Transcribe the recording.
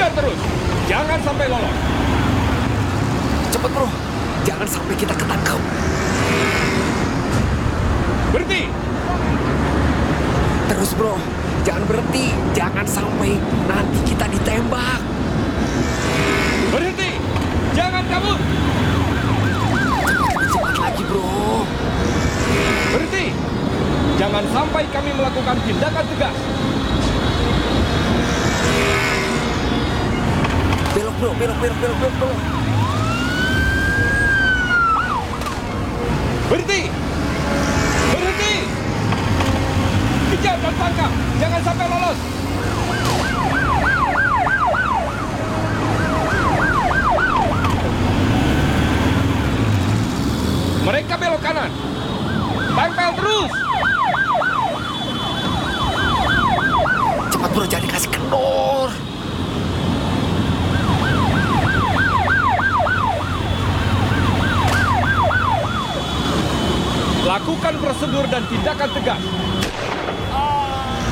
Kejar terus. Jangan sampai lolos. Cepet bro, jangan sampai kita ketangkap. Berhenti. Terus bro, jangan berhenti. Jangan sampai nanti kita ditembak. Berhenti. Jangan kabur. Cepat lagi bro. Berhenti. Jangan sampai kami melakukan tindakan tegas. Belok bro, belok. Berhenti. Berhenti. Kejar dan tangkap. Jangan sampai lolos. Mereka belok kanan. Tempel terus. Cepat bro, jangan dikasih kendor. Lakukan prosedur dan tindakan tegas.